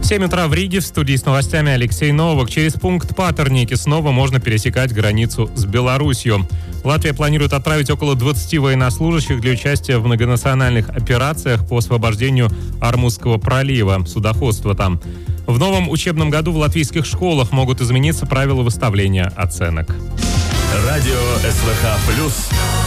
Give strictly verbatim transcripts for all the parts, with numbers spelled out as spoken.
семь утра в Риге, в студии с новостями Алексей Новак. Через пункт Патерники снова можно пересекать границу с Беларусью. Латвия планирует отправить около двадцати военнослужащих для участия в многонациональных операциях по освобождению Ормузского пролива, судоходства там. В новом учебном году в латвийских школах могут измениться правила выставления оценок. Радио СВХ плюс.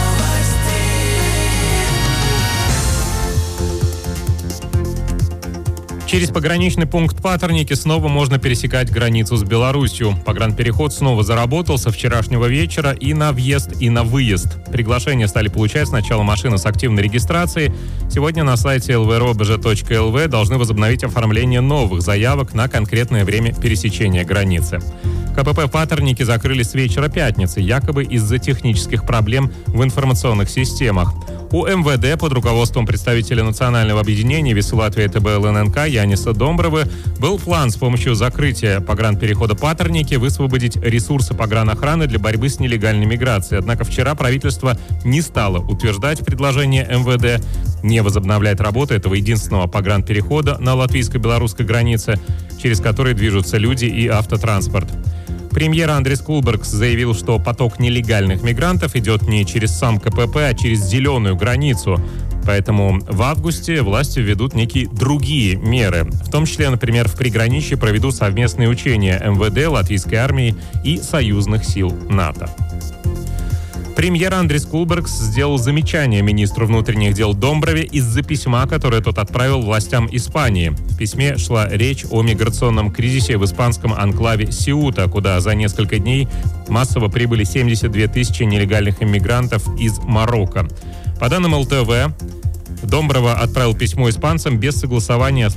Через пограничный пункт Патерники снова можно пересекать границу с Беларусью. Погранпереход снова заработал со вчерашнего вечера и на въезд, и на выезд. Приглашения стали получать сначала машины с активной регистрацией. Сегодня на сайте эл ви эр о бэ жэ точка эл ви должны возобновить оформление новых заявок на конкретное время пересечения границы. ка пэ пэ в Патернике закрыли с вечера пятницы, якобы из-за технических проблем в информационных системах. У эм вэ дэ под руководством представителя национального объединения «Весы Латвии» тэ бэ эл эн эн ка Яниса Домбровы был план с помощью закрытия погранперехода Патерники высвободить ресурсы погранохраны для борьбы с нелегальной миграцией. Однако вчера правительство не стало утверждать предложение эм вэ дэ не возобновлять работу этого единственного погранперехода на латвийско-белорусской границе, через который движутся люди и автотранспорт. Премьер Андрис Кулбергс заявил, что поток нелегальных мигрантов идет не через сам ка пэ пэ, а через зеленую границу. Поэтому в августе власти введут некие другие меры. В том числе, например, в приграничье проведут совместные учения эм вэ дэ, латвийской армии и союзных сил НАТО. Премьер Андрис Кулбергс сделал замечание министру внутренних дел Домброве из-за письма, которое тот отправил властям Испании. В письме шла речь о миграционном кризисе в испанском анклаве Сеута, куда за несколько дней массово прибыли семьдесят две тысячи нелегальных иммигрантов из Марокко. По данным эл тэ вэ, Домброва отправил письмо испанцам без согласования